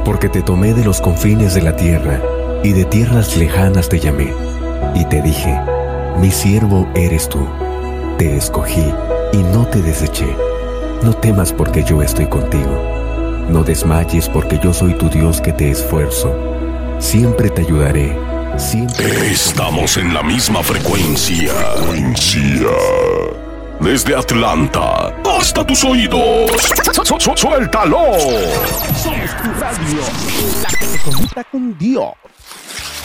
Porque te tomé de los confines de la tierra, y de tierras lejanas te llamé, y te dije, mi siervo eres tú. Te escogí y no te deseché. No temas porque yo estoy contigo. No desmayes porque yo soy tu Dios que te esfuerzo. Siempre te ayudaré. Siempre. Estamos en la misma frecuencia. Desde Atlanta hasta tus oídos. ¡Suéltalo! Somos tu radio, la que se conecta con Dios.